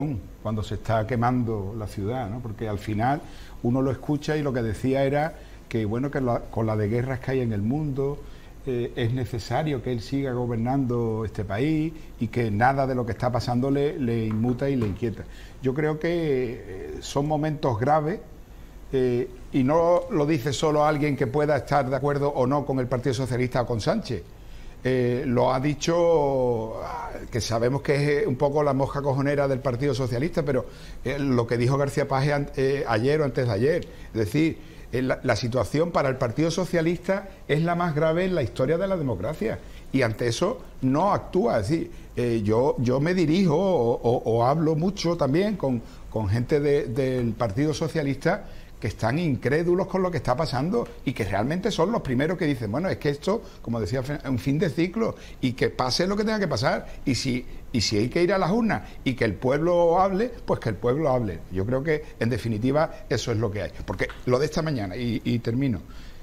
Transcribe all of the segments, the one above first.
cuando se está quemando la ciudad, ¿no? Porque al final uno lo escucha y lo que decía era que bueno, que con la de guerras que hay en el mundo es necesario que él siga gobernando este país y que nada de lo que está pasando le inmuta y le inquieta. Yo creo que son momentos graves y no lo dice solo alguien que pueda estar de acuerdo o no con el Partido Socialista o con Sánchez. Lo ha dicho, que sabemos que es un poco la mosca cojonera del Partido Socialista, pero lo que dijo García Page ayer o antes de ayer, es decir, la situación para el Partido Socialista es la más grave en la historia de la democracia y ante eso no actúa. Es decir, yo me dirijo o hablo mucho también con gente del Partido Socialista que están incrédulos con lo que está pasando y que realmente son los primeros que dicen, bueno, es que esto, como decía, es un fin de ciclo y que pase lo que tenga que pasar y si hay que ir a las urnas y que el pueblo hable, pues que el pueblo hable. Yo creo que, en definitiva, eso es lo que hay. Porque lo de esta mañana, y termino,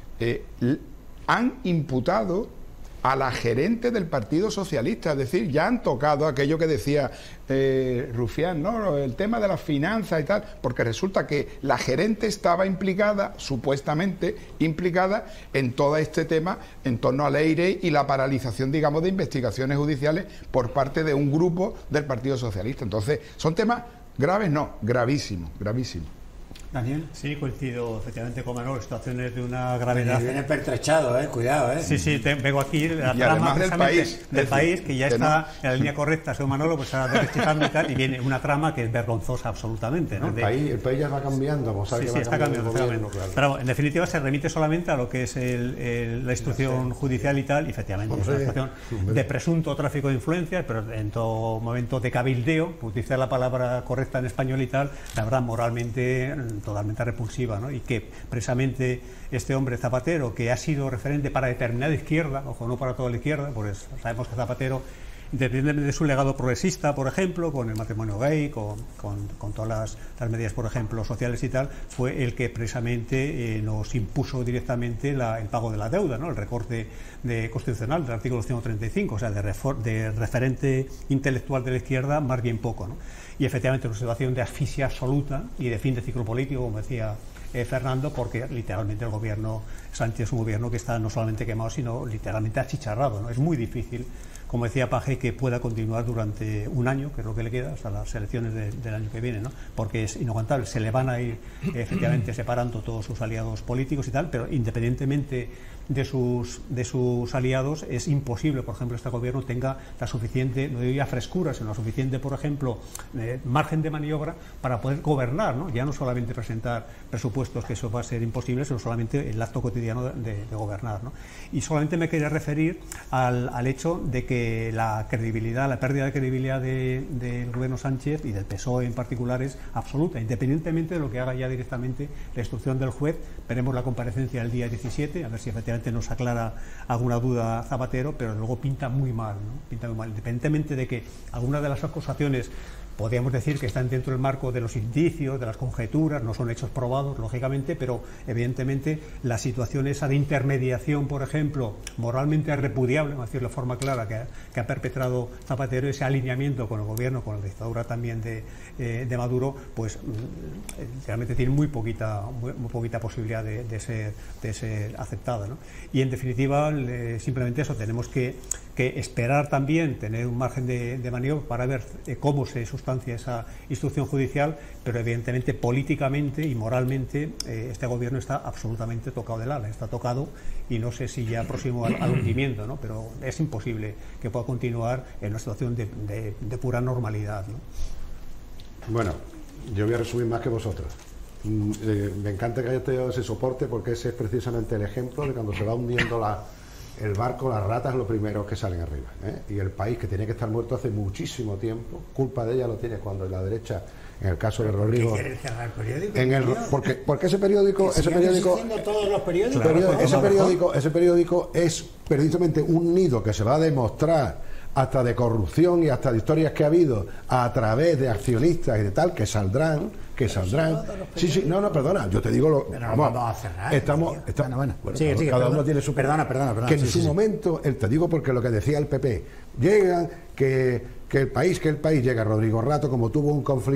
han imputado a la gerente del Partido Socialista, es decir, ya han tocado aquello que decía Rufián, ¿no? El tema de las finanzas y tal, porque resulta que la gerente estaba implicada, supuestamente implicada, en todo este tema en torno al EIRE y la paralización, digamos, de investigaciones judiciales por parte de un grupo del Partido Socialista. Entonces, ¿son temas graves? No, gravísimos, gravísimos. Daniel. Sí, coincido efectivamente con Manolo, situaciones de una gravedad. Viene pertrechado, cuidado, Sí, vengo aquí la y trama del país, que ya está en la línea correcta, según Manolo, pues está derechizando y tal, y viene una trama que es vergonzosa absolutamente, ¿no? El país ya va cambiando, vamos a ver. Sí, está cambiando. Claro. Pero en definitiva se remite solamente a lo que es la instrucción judicial y tal, y efectivamente es una situación de presunto tráfico de influencias, pero en todo momento de cabildeo, utilizar la palabra correcta en español y tal, la verdad, moralmente totalmente repulsiva, ¿no? Y que precisamente este hombre Zapatero, que ha sido referente para determinada izquierda, ojo, no para toda la izquierda, pues sabemos que Zapatero, independientemente de su legado progresista, por ejemplo, con el matrimonio gay, con todas las medidas, por ejemplo, sociales y tal, fue el que precisamente nos impuso directamente el pago de la deuda, ¿no? El recorte constitucional del artículo 135, o sea, de referente intelectual de la izquierda, más bien poco, ¿no? Y efectivamente una situación de asfixia absoluta y de fin de ciclo político, como decía Fernando, porque literalmente el gobierno Sánchez es un gobierno que está no solamente quemado, sino literalmente achicharrado, ¿no? Es muy difícil, como decía Page, que pueda continuar durante un año, que es lo que le queda, hasta las elecciones del año que viene, ¿no? Porque es inaguantable, se le van a ir efectivamente separando todos sus aliados políticos y tal, pero independientemente de sus aliados, es imposible, por ejemplo, este gobierno tenga la suficiente, no digo ya frescura, sino la suficiente, por ejemplo, margen de maniobra para poder gobernar, ¿no? Ya no solamente presentar presupuestos, que eso va a ser imposible, sino solamente el acto cotidiano de gobernar, ¿no? Y solamente me quería referir al hecho de que la pérdida de credibilidad del gobierno Sánchez y del PSOE en particular es absoluta, independientemente de lo que haga ya directamente la instrucción del juez. Veremos la comparecencia el día 17, a ver si efectivamente nos aclara alguna duda Zapatero, pero luego pinta muy mal, ¿no? Pinta muy mal, independientemente de que algunas de las acusaciones podríamos decir que están dentro del marco de los indicios, de las conjeturas, no son hechos probados, lógicamente, pero evidentemente la situación esa de intermediación, por ejemplo, moralmente repudiable, vamos a decirlo de forma clara, que ha perpetrado Zapatero, ese alineamiento con el gobierno, con la dictadura también de Maduro, pues realmente tiene muy poquita posibilidad de ser aceptada, ¿no? Y en definitiva, simplemente eso, tenemos que esperar también, tener un margen de maniobra para ver cómo se sustancia esa instrucción judicial, pero evidentemente políticamente y moralmente este gobierno está absolutamente tocado del ala, está tocado y no sé si ya próximo al hundimiento, ¿no? Pero es imposible que pueda continuar en una situación de pura normalidad, ¿no? Bueno, yo voy a resumir más que vosotros. Me encanta que haya tenido ese soporte, porque ese es precisamente el ejemplo de cuando se va hundiendo el barco, las ratas los primeros que salen arriba, y el país, que tenía que estar muerto hace muchísimo tiempo, culpa de ella lo tiene cuando la derecha, en el caso de Rodrigo, ¿qué quieres cerrar el periódico? Porque ese periódico todos los periódicos, claro, ese periódico es precisamente un nido que se va a demostrar hasta de corrupción y hasta de historias que ha habido a través de accionistas y de tal, que saldrán. Sí, no, perdona, yo te digo vamos a cerrar. Cada uno tiene su... Perdona. Que en su momento, te digo porque lo que decía el PP, llegan, que el país llega Rodrigo Rato, como tuvo un conflicto